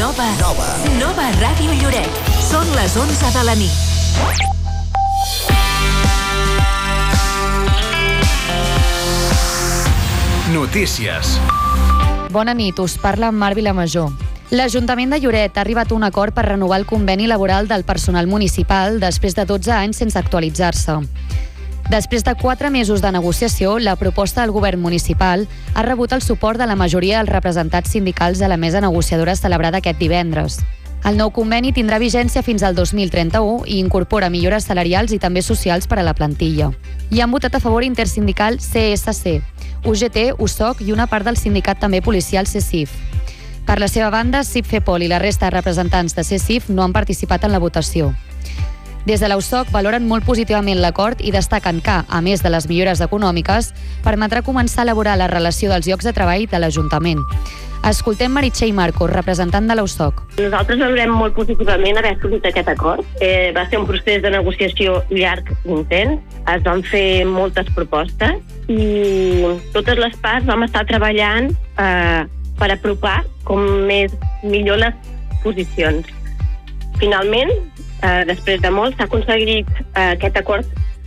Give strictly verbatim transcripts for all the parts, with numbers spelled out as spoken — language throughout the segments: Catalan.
Nova. Nova. Nova Ràdio Lloret. Són les onze de la nit. Notícies. Bona nit, us parla Mar Vilamajor. L'Ajuntament de Lloret ha arribat a un acord per renovar el conveni laboral del personal municipal després de dotze anys sense actualitzar-se. Després de quatre mesos de negociació, la proposta del govern municipal ha rebut el suport de la majoria dels representats sindicals a la mesa negociadora celebrada aquest divendres. El nou conveni tindrà vigència fins al dos mil trenta-u i incorpora millores salarials i també socials per a la plantilla. Hi han votat a favor Intersindical C S C, U G T, U S O C i una part del sindicat també policial C S I F. Per la seva banda, CIF-FEPOL i la resta de representants de C S I F no han participat en la votació. Des de l'U S O C valoren molt positivament l'acord i destaquen que, a més de les millores econòmiques, permetrà començar a elaborar la relació dels llocs de treball de l'Ajuntament. Escoltem Meritxell Marcos, representant de l'U S O C. Nosaltres valorem molt positivament haver assolit aquest acord. Eh, va ser un procés de negociació llarg i intens. Es van fer moltes propostes i totes les parts vam estar treballant eh, per apropar com més millor les posicions. Finalment, eh, després de molt, s'ha aconseguit eh, aquest acord.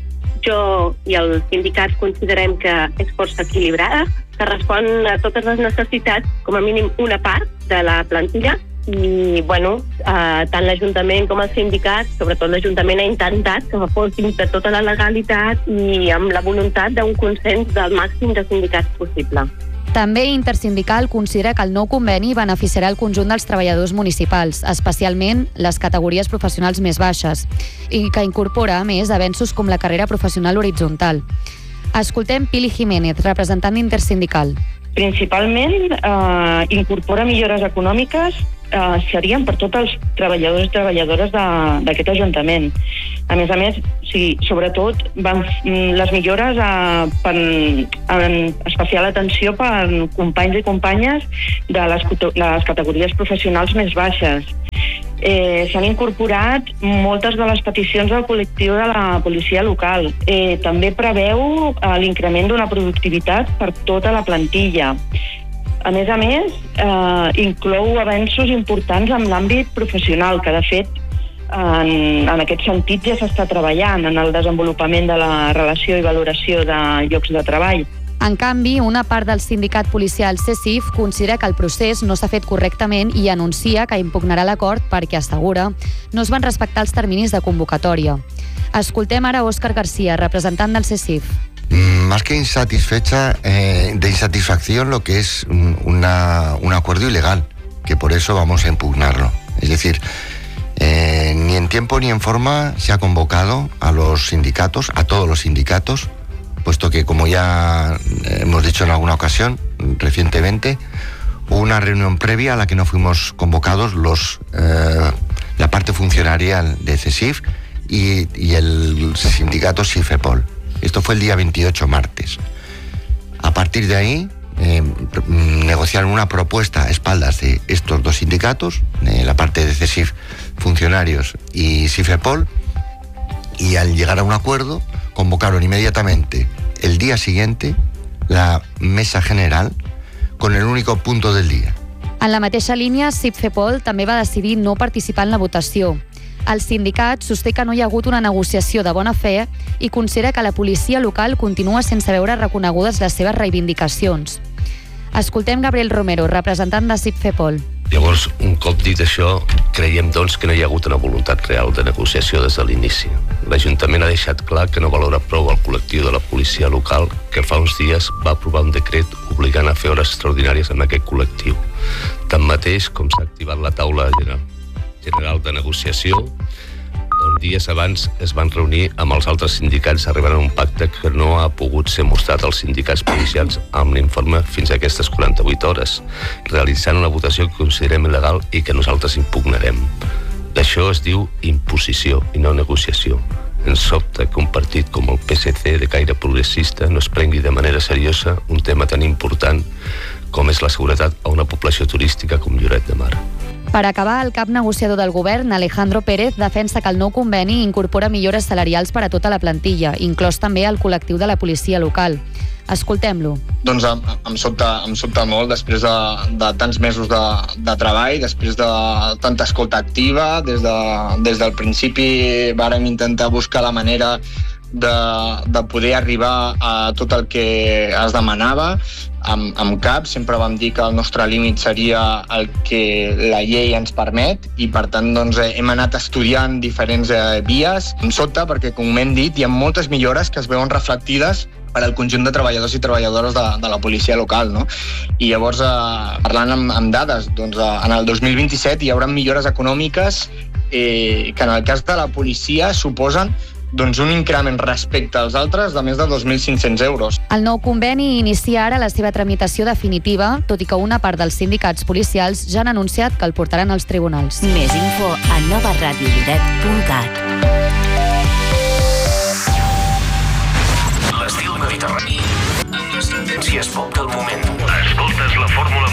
Jo i els sindicats considerem que és força equilibrada, que respon a totes les necessitats, com a mínim una part de la plantilla, i bueno, eh, tant l'Ajuntament com els sindicats, sobretot l'Ajuntament ha intentat que fos dins de tota la legalitat i amb la voluntat d'un consens del màxim de sindicats possible. També Intersindical considera que el nou conveni beneficiarà el conjunt dels treballadors municipals, especialment les categories professionals més baixes, i que incorpora, a més, avenços com la carrera professional horitzontal. Escoltem Pili Jiménez, representant d'Intersindical. Principalment eh, incorpora millores econòmiques eh, serien per tots els treballadors i treballadores d'aquest Ajuntament. A més a més, sí, sobretot van, les millores eh, per, en especial atenció per companys i companyes de les, les categories professionals més baixes. Eh, S'han incorporat moltes de les peticions del col·lectiu de la policia local. Eh, també preveu eh, l'increment d'una productivitat per tota la plantilla. A més a més, eh, inclou avenços importants en l'àmbit professional, que de fet en, en aquest sentit ja s'està treballant en el desenvolupament de la relació i valoració de llocs de treball. En canvi, una part del sindicat policial C S I F considera que el procés no s'ha fet correctament i anuncia que impugnarà l'acord perquè, assegura, no es van respectar els terminis de convocatòria. Escoltem ara Òscar García, representant del C S I F. Más que insatisfecha, eh, de insatisfacción lo que es una, un acuerdo ilegal, que por eso vamos a impugnarlo. Es decir, eh, ni en tiempo ni en forma se ha convocado a los sindicatos, a todos los sindicatos, puesto que, como ya hemos dicho en alguna ocasión recientemente, hubo una reunión previa a la que no fuimos convocados los eh, la parte funcionaria de C S I F y, y el sindicato CIF-FEPOL. Esto fue el día veintiocho, martes. A partir de ahí, eh, negociaron una propuesta a espaldas de estos dos sindicatos, eh, la parte de C S I F, funcionarios, y CIF-FEPOL, y al llegar a un acuerdo, convocaron inmediatamente el día siguiente la mesa general con el único punto del dia. En la mateixa línia, CIF-FEPOL també va decidir no participar en la votació. El sindicat sosté que no hi ha hagut una negociació de bona fe i considera que la policia local continua sense veure reconegudes les seves reivindicacions. Escoltem Gabriel Romero, representant de CIF-FEPOL. Llavors, un cop dit això, creiem doncs que no hi ha hagut una voluntat real de negociació des de l'inici. L'Ajuntament ha deixat clar que no valora prou el col·lectiu de la policia local, que fa uns dies va aprovar un decret obligant a fer hores extraordinàries en aquest col·lectiu. Tanmateix, com s'ha activat la taula general de negociació, on dies abans es van reunir amb els altres sindicats arribant a un pacte que no ha pogut ser mostrat als sindicats policials amb l'informe fins a aquestes quaranta-vuit hores, realitzant una votació que considerem il·legal i que nosaltres impugnarem. D'això es diu imposició i no negociació. Ens sobta que un partit com el P S C de caire progressista no es prengui de manera seriosa un tema tan important com és la seguretat a una població turística com Lloret de Mar. Per acabar, el cap negociador del govern, Alejandro Pérez, defensa que el nou conveni incorpora millores salarials per a tota la plantilla, inclòs també el col·lectiu de la policia local. Escoltem-lo. Doncs em, em, sobta, em sobta molt després de, de tants mesos de, de treball, després de tanta escolta activa. Des, de, des del principi vàrem intentar buscar la manera de, de poder arribar a tot el que es demanava amb, amb cap. Sempre vam dir que el nostre límit seria el que la llei ens permet i, per tant, doncs, hem anat estudiant diferents eh, vies. Em sobta perquè, com hem dit, hi ha moltes millores que es veuen reflectides per al conjunt de treballadors i treballadores de, de la policia local, no? I llavors, eh, parlant amb, amb dades, doncs, eh, en el dos mil vint-i-set hi haurà millores econòmiques eh, que en el cas de la policia suposen doncs, un increment respecte als altres de més de dos mil cinc-cents euros. El nou conveni inicia ara la seva tramitació definitiva, tot i que una part dels sindicats policials ja han anunciat que el portaran als tribunals. Més info a nova ràdio lloret punt cat. L'estil mediterrani amb les tendències pop del moment. Escoltes la fórmula